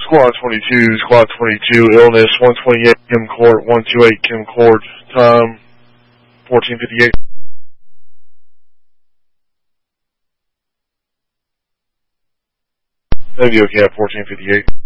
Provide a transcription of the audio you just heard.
Squad 22, illness, 128 Kim Court, 128 Kim Court, time 14:58. WOCAP 14:58.